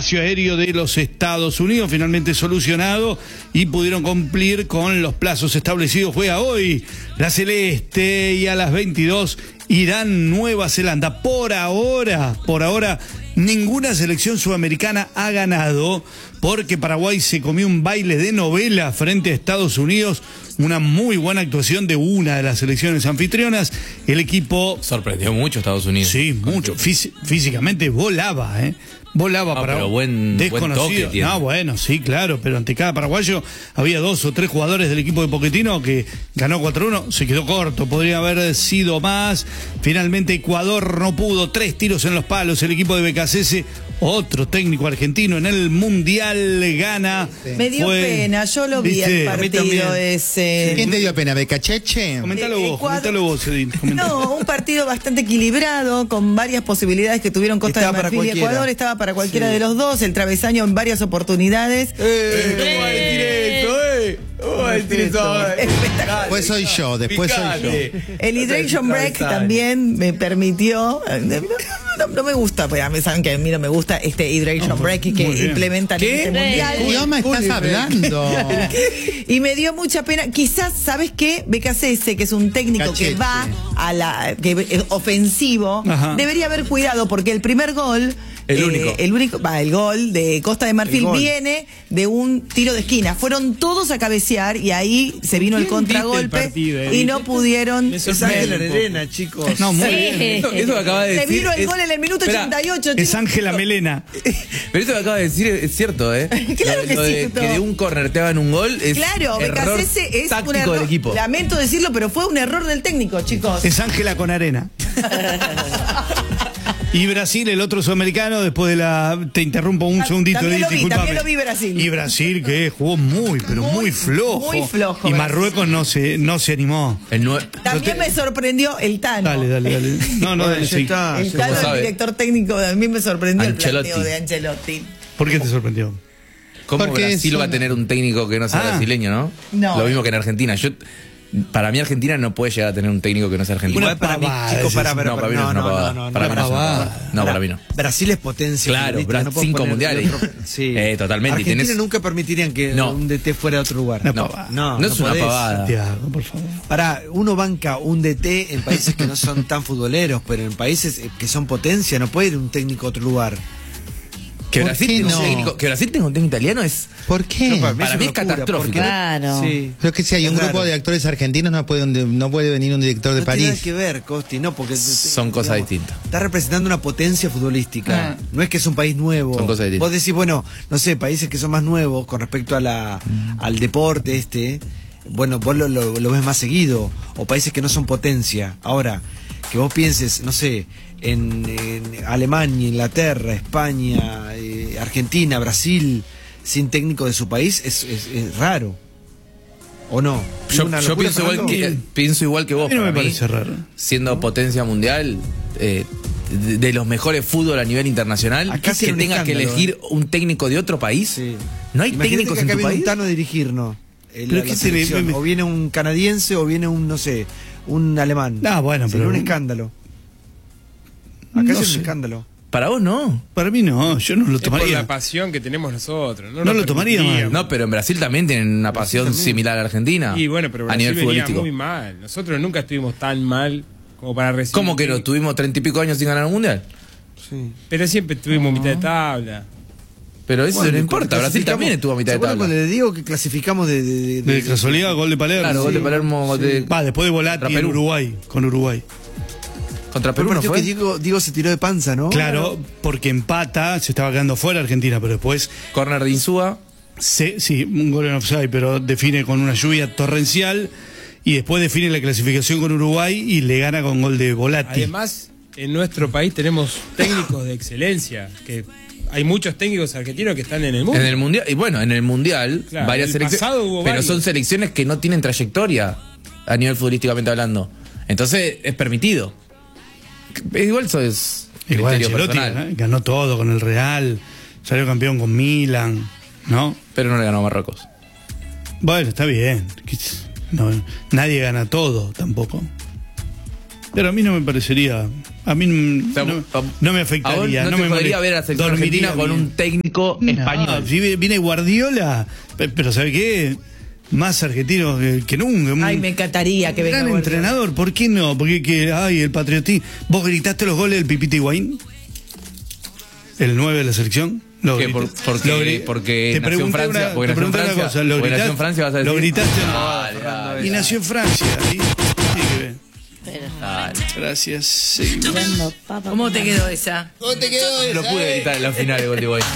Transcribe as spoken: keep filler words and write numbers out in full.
espacio aéreo de los Estados Unidos, finalmente solucionado y pudieron cumplir con los plazos establecidos. Juega hoy la Celeste y a las veintidós Irán, Nueva Zelanda. Por ahora, por ahora, ninguna selección sudamericana ha ganado porque Paraguay se comió un baile de novela frente a Estados Unidos. Una muy buena actuación de una de las selecciones anfitrionas. El equipo... sorprendió mucho a Estados Unidos. Sí, mucho. Fí- físicamente volaba, ¿eh? Volaba no, para pero buen, desconocido. Buen toque tiene. No, bueno, sí, claro, pero ante cada paraguayo había dos o tres jugadores del equipo de Pochettino que ganó cuatro uno, se quedó corto, podría haber sido más. Finalmente Ecuador no pudo, tres tiros en los palos, el equipo de B K C S, otro técnico argentino en el Mundial gana. Me dio Fue, pena, yo lo vi ¿viste? el partido ese. ¿Quién te dio pena, Becacheche? Comentalo Eh, vos, Ecuador- comentalo vos, Edín. Comentalo. No, un partido bastante equilibrado, con varias posibilidades que tuvieron Costa Estaba de para Marfil y cualquiera. Ecuador, estaba para cualquiera de los dos, el travesaño en varias oportunidades. ¡Eh! ¿Cómo va a decir eso, eh? ¿Cómo va a decir eso? Espectacular. Después soy yo, después soy yo. El hydration break también me permitió, no, no, no me gusta, pues a mí saben que a mí no me gusta este hydration break que muy bien. implementan en este ¿Qué mundial. idioma estás hablando? Y me dio mucha pena. Quizás, ¿sabes qué? B K C S, que es un técnico Cachete. que va a la que es ofensivo, Ajá. debería haber cuidado porque el primer gol, El único. el único, va, el gol de Costa de Marfil El gol. viene de un tiro de esquina. Fueron todos a cabecear y ahí se vino el ¿Quién viste el contragolpe partido, y Edith? no pudieron. Me Es sorprende Ángela un poco. Arena, chicos. No, muy Sí. bien. Eso, eso que acaba de Se decir. vino el es- gol en el minuto Espera, ochenta y ocho. Es chicos. Ángela Melena. Pero eso que acaba de decir es cierto, ¿eh? Claro Lo- que lo sí, de, cierto. que de un córner te hagan un gol es Claro, B K error C S es un táctico error. del equipo. Lamento decirlo, pero fue un error del técnico, chicos. Es Ángela con arena. Y Brasil, el otro sudamericano, después de la... Te interrumpo un Ah, segundito, también Edith, lo vi, discúlpame. también lo vi Brasil. Y Brasil, que jugó muy, pero muy, Muy, flojo. muy flojo, Y Brasil. Marruecos no se, no se animó. El nue- También me sorprendió el Tano. Dale, dale, dale. No, no, Bueno, dale, ya sí. está. El ya Tano, sabe. el director técnico, a mí me sorprendió Ancelotti. el planteo de Ancelotti. ¿Por qué te sorprendió? ¿Cómo Porque Brasil es va a una- tener un técnico que no sea Ah. brasileño, no? No. Lo mismo que en Argentina. Yo, para mí Argentina no puede llegar a tener un técnico que no sea argentino. Una Igual para mí, pavada chicos, es para, eso. para, no, para mí no, es una pavada. Para mí no es una pavada. No, para mí no. Brasil es potencia. Claro, futbolística, Bra- no puedo cinco poner mundiales. de otro- sí. Eh, totalmente, y Argentina tenés- nunca permitirían que No. un D T fuera de otro lugar. Una No, pavada. no, no es una podés. pavada. Santiago, por favor. Pará, uno banca un D T en países que no son tan futboleros, pero en países eh, que son potencia no puede ir un técnico a otro lugar. Que ¿Por Brasil, qué tenga un no? técnico, que Brasil tenga un técnico italiano es... ¿Por qué? No, para mí Para es mí una es locura, catastrófico. porque- Claro. Sí. Creo que si hay un Es grupo raro. de actores argentinos no puede, no puede venir un director de No tiene nada París. que ver, Costi, no, porque Son cosas distintas. Está representando una potencia futbolística. Ah. No es que es un país nuevo. Son cosas distintas. Vos decís, bueno, no sé, países que son más nuevos con respecto a la, al deporte este, bueno, vos lo, lo- lo ves más seguido. O países que no son potencia. Ahora, que vos pienses, no sé, en, en Alemania, Inglaterra, España, eh, Argentina, Brasil, sin técnico de su país, es, es- es raro. ¿O no? Yo, ¿Una yo locura, pienso, igual Fernando? que, pienso igual que A vos. mí no me para mí, parece raro. siendo potencia mundial, eh, de, de los mejores fútbol a nivel internacional, Acá que sería un tengas que escándalo, elegir un técnico de otro país. Sí. No hay Imagínate técnicos que en acá tu viene país. un Tano a dirigirnos. el- Pero la ¿qué se le- selección. me- O viene un canadiense o viene un, no sé, un alemán. Ah, bueno, Sería pero- un escándalo. Acá No es un sé. escándalo. Para vos no. Para mí no, yo no lo Es por tomaría. la pasión que tenemos nosotros. No, No lo tomaría mal. permitiríamos. No, pero en Brasil también tienen una pasión también. similar a la Argentina. Y bueno, pero a Brasil nivel venía futbolístico. muy mal. Nosotros nunca estuvimos tan mal como para recibir. ¿Cómo que no? Tuvimos treinta y pico años sin ganar un mundial. Sí. Pero siempre estuvimos mitad de tabla. Pero eso Bueno, no importa. Brasil clasificamos- también estuvo a mitad ¿Se de acuerdan tabla. cuando le digo que clasificamos de. de, de- De casualidad, gol de Palermo. Claro, gol de Palermo gol de- Va, después de Volati Contra en Perú. Uruguay, con Uruguay. contra Fue un Perú no partido fue. que Diego, Diego se tiró de panza, ¿no? Claro, porque empata, se estaba quedando fuera Argentina, pero después, Corner de Insúa. se, sí, un gol en offside, pero define con una lluvia torrencial y después define la clasificación con Uruguay y le gana con gol de Volati. Además, en nuestro país tenemos técnicos de excelencia. Que hay muchos técnicos argentinos que están en el mundo. En el mundial, y bueno, en el mundial, Claro, varias en el selecciones. pasado hubo Pero varios. son selecciones que no tienen trayectoria a nivel futbolísticamente hablando. Entonces es permitido. Igual eso es Igual criterio Ancelotti personal. ¿eh? ganó todo con el Real, salió campeón con Milan, ¿no? Pero no le ganó a Marruecos. Bueno, está bien. No, nadie gana todo tampoco. Pero a mí no me parecería A mí mm, O sea, no, a- no me a afectaría. vos no, no te me podría molesta. ver a la selección Dormiría argentina con bien. un técnico No, español. si viene Guardiola, pe- pero ¿sabe qué? Más argentino que, que nunca. Ay, me encantaría que venga Gran Guardiola. entrenador, ¿por qué no? Porque, que, ay, el patriotismo. ¿Vos gritaste los goles del Pipita Higuaín? ¿El nueve de la selección? ¿Lo ¿Qué? grité? Por- porque- Lo gri- porque te nació en pregunté Francia, una- porque te nació en pregunté una Francia, cosa, ¿lo porque nació gritaste- en Francia, vas a ¿Lo decir? gritaste o no? Dale, dale. Y nació en Francia. ¿sí? Sí, que- Dale. Gracias. Sí. ¿Cómo te quedó esa? No lo pude gritar en la final de Gol de Boy.